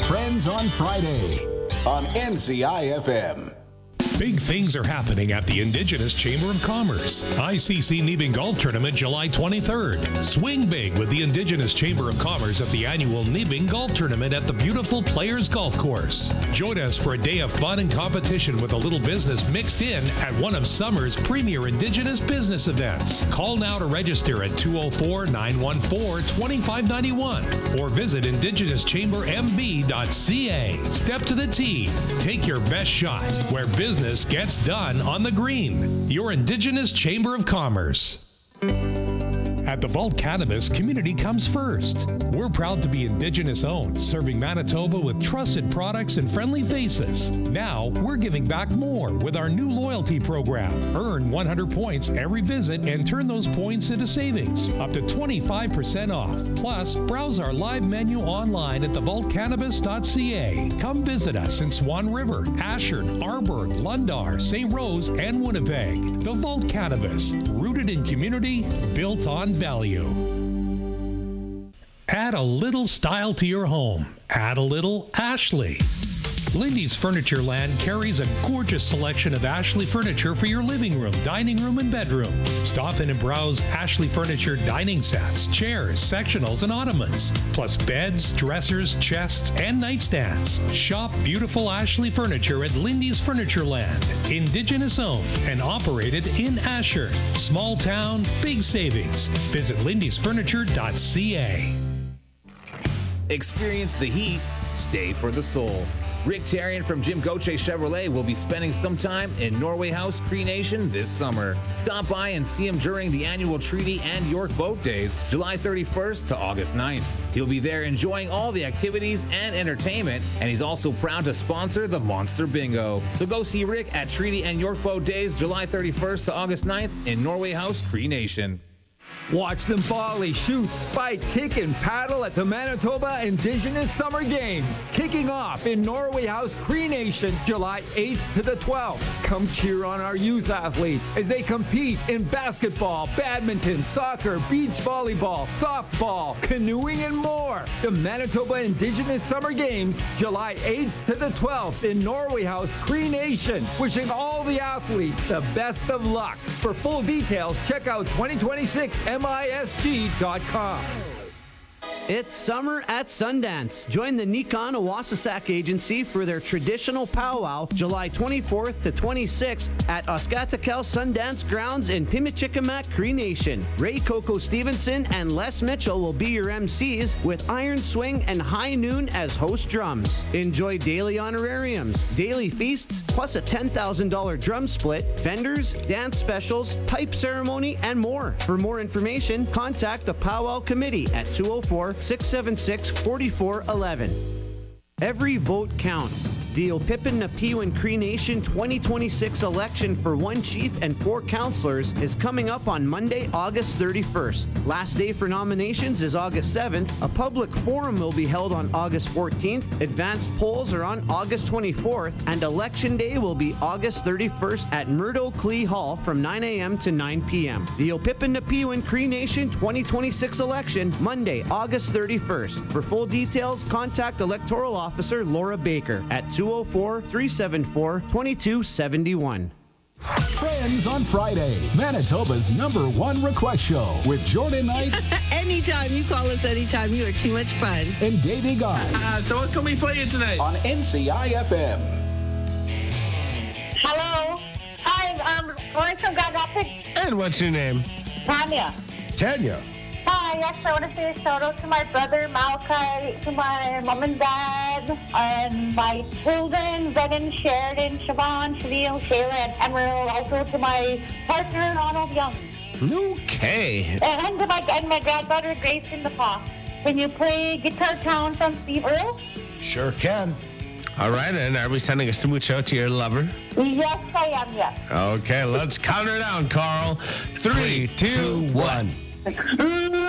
Friends on Friday on NCI-FM. Big things are happening at the Indigenous Chamber of Commerce. ICC Neebing Golf Tournament, July 23rd. Swing big with the Indigenous Chamber of Commerce at the annual Neebing Golf Tournament at the beautiful Players Golf Course. Join us for a day of fun and competition with a little business mixed in at one of summer's premier Indigenous business events. Call now to register at 204-914-2591 or visit indigenouschambermb.ca. Step to the tee. Take your best shot where business gets done on the green. Your Indigenous Chamber of Commerce. At the Vault Cannabis, community comes first. We're proud to be Indigenous owned, serving Manitoba with trusted products and friendly faces. Now, we're giving back more with our new loyalty program. Earn 100 points every visit and turn those points into savings, up to 25% off. Plus, browse our live menu online at thevaultcannabis.ca. Come visit us in Swan River, Ashard, Arborg, Lundar, St. Rose, and Winnipeg. The Vault Cannabis, rooted in community, built on value. Add a little style to your home. Add a little Ashley. Lindy's Furniture Land carries a gorgeous selection of Ashley furniture for your living room, dining room, and bedroom. Stop in and browse Ashley furniture dining sets, chairs, sectionals, and ottomans, plus beds, dressers, chests, and nightstands. Shop beautiful Ashley furniture at Lindy's Furniture Land. Indigenous owned and operated in Ashard. Small town, big savings. Visit lindysfurniture.ca. Experience the heat, stay for the soul. Rick Tarian from Jim Gauthier Chevrolet will be spending some time in Norway House, Cree Nation this summer. Stop by and see him during the annual Treaty and York Boat Days, July 31st to August 9th. He'll be there enjoying all the activities and entertainment, and he's also proud to sponsor the Monster Bingo. So go see Rick at Treaty and York Boat Days, July 31st to August 9th in Norway House, Cree Nation. Watch them volley, shoot, spike, kick, and paddle at the Manitoba Indigenous Summer Games. Kicking off in Norway House, Cree Nation, July 8th to the 12th. Come cheer on our youth athletes as they compete in basketball, badminton, soccer, beach volleyball, softball, canoeing, and more. The Manitoba Indigenous Summer Games, July 8th to the 12th in Norway House, Cree Nation. Wishing all the athletes the best of luck. For full details, check out 2026misg.com. It's summer at Sundance. Join the Nikon Awasasak Agency for their traditional powwow July 24th to 26th at Oskatakel Sundance Grounds in Pimichikamak, Cree Nation. Ray Coco Stevenson and Les Mitchell will be your MCs with Iron Swing and High Noon as host drums. Enjoy daily honorariums, daily feasts, plus a $10,000 drum split, vendors, dance specials, pipe ceremony, and more. For more information, contact the Powwow Committee at 204-676-4411. Every vote counts. The Opipin Napiwin Cree Nation 2026 election for one chief and 4 councillors is coming up on Monday, August 31st. Last day for nominations is August 7th. A public forum will be held on August 14th. Advanced polls are on August 24th. And Election Day will be August 31st at Murdo Clee Hall from 9 a.m. to 9 p.m. The Opipin Napiwin Cree Nation 2026 election, Monday, August 31st. For full details, contact Electoral Officer Laura Baker at 204-374-2271. Friends on Friday, Manitoba's #1 request show with Jordan Knight. Anytime. You call us anytime. You are too much fun. And Davey Gons. So what can we play you tonight? On NCI-FM. Hello. Hi, I'm calling from Grand Rapids. And what's your name? Tanya. Tanya. Hi, yes, I want to say a shout out to my brother Malachi, to my mom and dad, and my children, Brennan, Sheridan, Siobhan, Shaleel, Shayla, and Emerald. Also to my partner, Ronald Young. Okay. And to my granddaughter, Grace in the Paw. Can you play Guitar Town from Steve Earle? Sure can. All right, and are we sending a smooch out to your lover? Yes, I am, yes. Okay, let's count her down, Carl. 3, 2, 1.